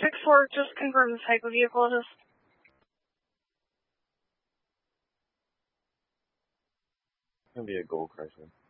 6-4, just confirm the type of vehicle it is. It's gonna be a Gold Chrysler.